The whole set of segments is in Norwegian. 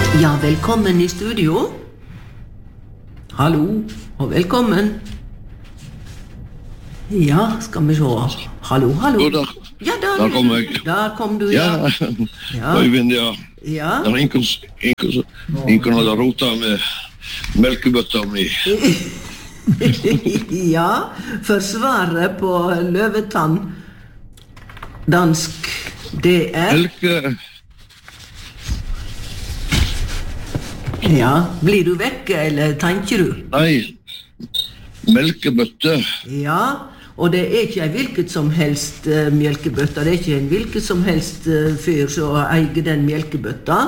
Ja, velkommen i studio. Hallo, og velkommen. Ja, skal vi se. Hallo, hallo. Jo, Ja, der kom jeg. Der kom du, Ja, ja. Øyvind, ja. Ja. Det er ingen hadde rota med melkebøtta mi. Ja, forsvaret på løvetann. Dansk, det er... Melke... Ja, blir du vekke, eller tenker du? Nei, melkebøtte. Ja, og det er ikke en hvilket som helst mjølkebøtta. Det er ikke en hvilket som helst fyr som eier den mjølkebøtta.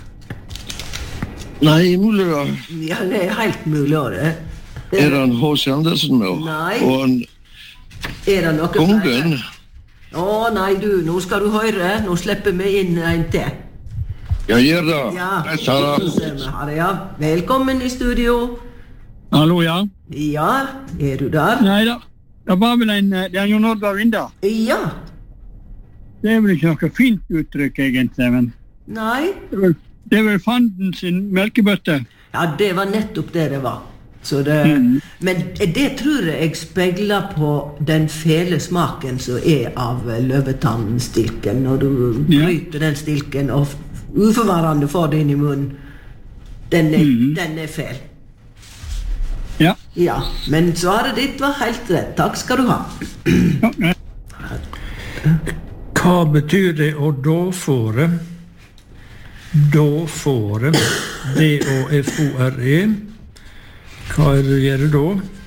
Nei, mulig da. Ja, det er helt mulig å det. Er han H.C. Andersen nå? Nei. Og han Er det noe kongen? Å, nei du, nå skal du høre. Nå slipper vi inn en til. Ja, gjør det. Ja, Nei, Sara. ja. Velkommen i studio. Hallo, ja. Ja, er du der? Nei da, det var vel det er Jon Oddvar Vinda. Ja. Det er vel ikke noe fint uttrykk egentlig, men Nei. det er vel fanden sin melkebøtte. Ja, det var nettopp det det var. Så det, Men det tror jeg spegler på den fele smaken som er av løvetannstilken. Når du bryter den stilken og uforvarende får det inn i munnen. Den er fel. Ja. Ja, men svaret ditt var helt rett. Takk skal du ha. Hva betyr det å dåfåre? Dåfåre. D-å-f-o-r-e. Hva er det du gjør da?